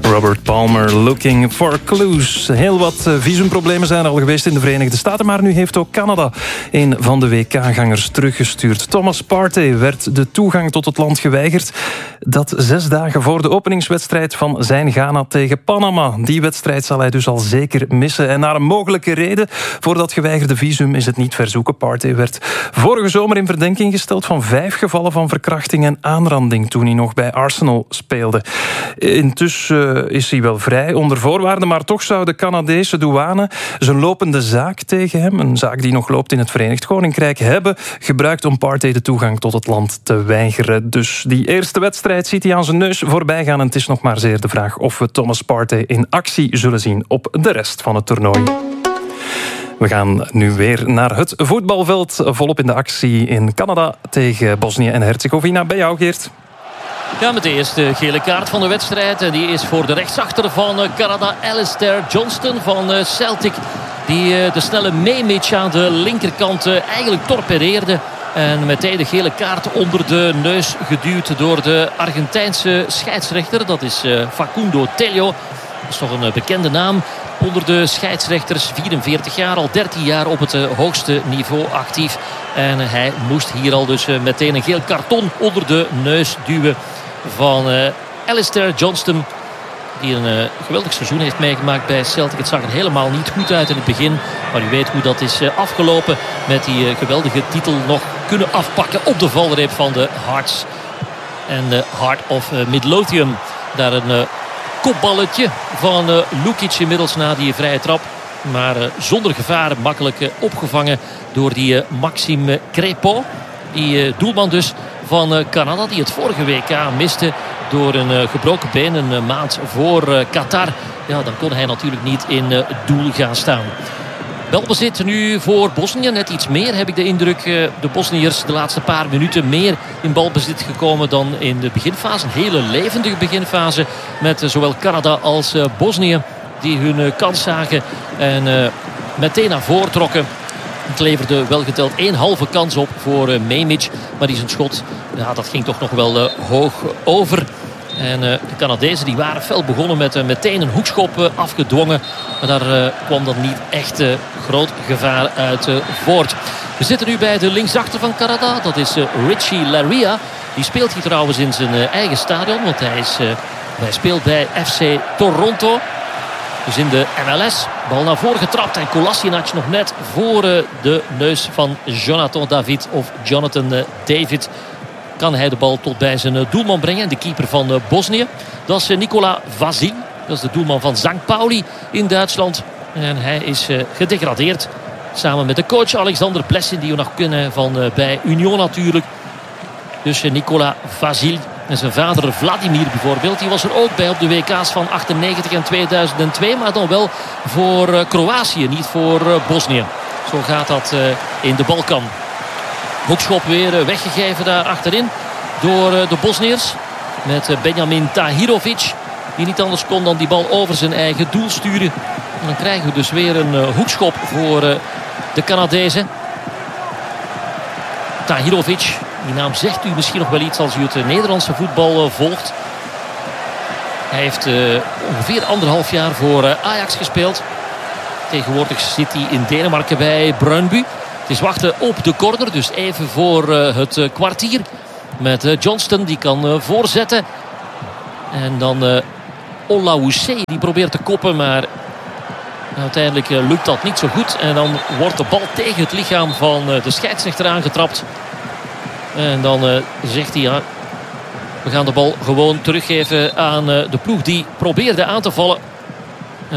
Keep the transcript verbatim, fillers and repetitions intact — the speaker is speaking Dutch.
Robert Palmer, Looking for Clues. Heel wat visumproblemen zijn er al geweest in de Verenigde Staten, maar nu heeft ook Canada een van de W K-gangers teruggestuurd. Thomas Partey werd de toegang tot het land geweigerd. Dat zes dagen voor de openingswedstrijd van zijn Ghana tegen Panama. Die wedstrijd zal hij dus al zeker missen. En naar een mogelijke reden voor dat geweigerde visum is het niet verzoeken. Partey werd vorige zomer in verdenking gesteld van vijf gevallen van verkrachting en aanranding toen hij nog bij Arsenal speelde. Intussen is hij wel vrij onder voorwaarden, maar toch zou de Canadese douane zijn lopende zaak tegen hem, een zaak die nog loopt in het Verenigd Koninkrijk, hebben gebruikt om Partey de toegang tot het land te weigeren. Dus die eerste wedstrijd ziet hij aan zijn neus voorbij gaan en het is nog maar zeer de vraag of we Thomas Partey in actie zullen zien op de rest van het toernooi. We gaan nu weer naar het voetbalveld, volop in de actie in Canada tegen Bosnië en Herzegovina. Bij jou, Geert. Ja, met de eerste gele kaart van de wedstrijd. En die is voor de rechtsachter van Canada, Alistair Johnston van Celtic. Die de snelle Memic aan de linkerkant eigenlijk torpedeerde. En meteen de gele kaart onder de neus geduwd door de Argentijnse scheidsrechter. Dat is Facundo Tello. Dat is toch een bekende naam onder de scheidsrechters. vierenveertig jaar, al dertien jaar op het hoogste niveau actief. En hij moest hier al dus meteen een geel karton onder de neus duwen van uh, Alistair Johnston, die een uh, geweldig seizoen heeft meegemaakt bij Celtic. Het zag er helemaal niet goed uit in het begin, maar u weet hoe dat is uh, afgelopen. Met die uh, geweldige titel nog kunnen afpakken op de valreep van de Hearts. En de uh, Heart of uh, Midlothian. Daar een uh, kopballetje van uh, Lukic inmiddels na die vrije trap. Maar uh, zonder gevaar, makkelijk uh, opgevangen door die uh, Maxime Crépeau. Die uh, doelman dus van uh, Canada, die het vorige W K miste door een uh, gebroken been een uh, maand voor uh, Qatar. Ja, dan kon hij natuurlijk niet in uh, doel gaan staan. Balbezit nu voor Bosnië. Net iets meer heb ik de indruk. Uh, de Bosniërs de laatste paar minuten meer in balbezit gekomen dan in de beginfase. Een hele levendige beginfase met uh, zowel Canada als uh, Bosnië. Die hun uh, kans zagen en uh, meteen naar voren trokken. Het leverde wel geteld één halve kans op voor uh, Memic. Maar die zijn schot, ja, dat ging toch nog wel uh, hoog over. En uh, de Canadezen die waren fel begonnen met uh, meteen een hoekschop uh, afgedwongen. Maar daar uh, kwam dan niet echt uh, groot gevaar uit uh, voort. We zitten nu bij de linksachter van Canada. Dat is uh, Richie Laryea. Die speelt hier trouwens in zijn uh, eigen stadion. Want hij, is, uh, hij speelt bij F C Toronto. Dus in de M L S. Bal naar voren getrapt. En Kolasinac nog net voor uh, de neus van Jonathan David. Of Jonathan uh, David. Kan hij de bal tot bij zijn uh, doelman brengen. De keeper van uh, Bosnië. Dat is uh, Nikola Vasil. Dat is de doelman van Sankt Pauli in Duitsland. En hij is uh, gedegradeerd. Samen met de coach Alexander Plessin. Die we nog kennen van uh, bij Union natuurlijk. Dus uh, Nikola Vasil. En zijn vader Vladimir bijvoorbeeld, die was er ook bij op de W K's van achtennegentig en tweeduizend twee. Maar dan wel voor uh, Kroatië, niet voor uh, Bosnië. Zo gaat dat uh, in de Balkan. Hoekschop weer uh, weggegeven daar achterin door uh, de Bosniërs. Met uh, Benjamin Tahirovic, die niet anders kon dan die bal over zijn eigen doel sturen. En dan krijgen we dus weer een uh, hoekschop voor uh, de Canadezen. Tahirovic. Die naam zegt u misschien nog wel iets als u het Nederlandse voetbal volgt. Hij heeft uh, ongeveer anderhalf jaar voor uh, Ajax gespeeld. Tegenwoordig zit hij in Denemarken bij Brøndby. Het is wachten op de corner, dus even voor uh, het uh, kwartier. Met uh, Johnston, die kan uh, voorzetten. En dan uh, Olawuse, die probeert te koppen, maar uiteindelijk uh, lukt dat niet zo goed. En dan wordt de bal tegen het lichaam van uh, de scheidsrechter aangetrapt. En dan uh, zegt hij, ja, we gaan de bal gewoon teruggeven aan uh, de ploeg die probeerde aan te vallen.